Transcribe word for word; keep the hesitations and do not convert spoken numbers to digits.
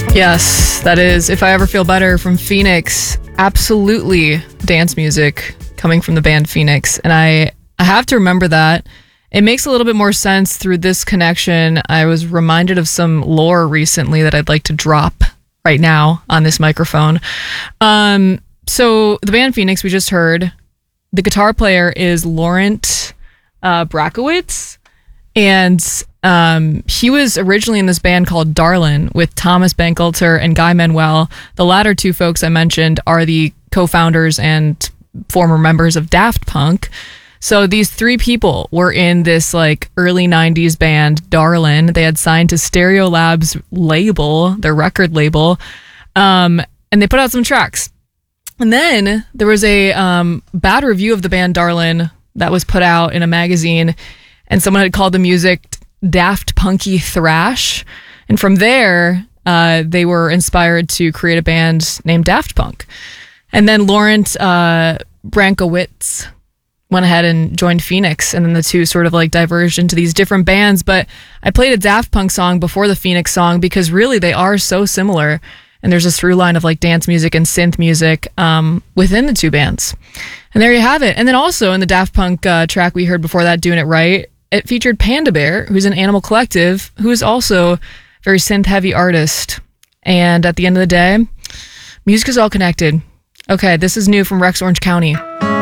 Yes, that is If I Ever Feel Better from Phoenix. Absolutely dance music coming from the band Phoenix. And I, I have to remember that. It makes a little bit more sense through this connection. I was reminded of some lore recently that I'd like to drop right now on this microphone. Um, so the band Phoenix we just heard, the guitar player is Laurent uh, Brakowitz. And um, he was originally in this band called Darlin with Thomas Bangalter and Guy Manuel. The latter two folks I mentioned are the co-founders and former members of Daft Punk. So these three people were in this like early nineties band, Darlin. They had signed to Stereolab's label, their record label, um, and they put out some tracks. And then there was a um, bad review of the band Darlin that was put out in a magazine, and someone had called the music Daft Punky Thrash. And from there, uh, they were inspired to create a band named Daft Punk. And then Laurent uh, Brankowitz went ahead and joined Phoenix, and then the two sort of like diverged into these different bands. But I played a Daft Punk song before the Phoenix song because really they are so similar, and there's this through line of like dance music and synth music um, within the two bands. And there you have it. And then also in the Daft Punk uh, track we heard before that, Doing It Right, it featured Panda Bear, who's an Animal Collective, who is also a very synth heavy artist. And at the end of the day, music is all connected. Okay, this is new from Rex Orange County.